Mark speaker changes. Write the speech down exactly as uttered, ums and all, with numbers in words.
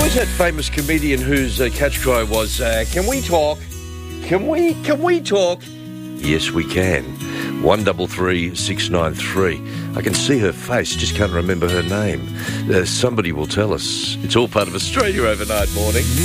Speaker 1: Who's that famous comedian whose uh, catch cry was, uh, can we talk? Can we, can we talk? Yes, we can. one double three six nine three. I can see her face, just can't remember her name. Uh, somebody will tell us. It's all part of Australia Overnight Morning.